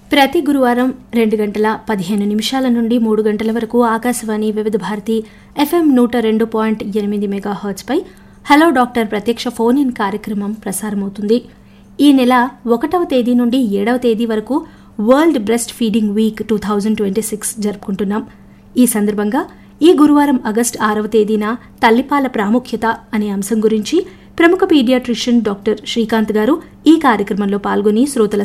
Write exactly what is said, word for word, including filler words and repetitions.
ప్రతి గురువారం రెండు గంటల పదిహేను నిమిషాల నుండి మూడు గంటల వరకు ఆకాశవాణి వివిధ భారతి ఎఫ్ఎం నూట రెండు పాయింట్ ఎనిమిది మెగాహర్ట్జ్పై హలో డాక్టర్ ప్రత్యక్ష ఫోన్ ఇన్ కార్యక్రమం ప్రసారమవుతుంది. ఈ నెల ఒకటవ తేదీ నుండి ఏడవ తేదీ వరకు world breast feeding week two thousand twenty six జరుపుకుంటున్నాం. ఈ సందర్భంగా ఈ గురువారం ఆగస్టు ఆరవ తేదీన తల్లిపాల ప్రాముఖ్యత అనే అంశం గురించి ప్రముఖ పీడియాట్రిషియన్ డాక్టర్ శ్రీకాంత్ గారు ఈ కార్యక్రమంలో పాల్గొని శ్రోతల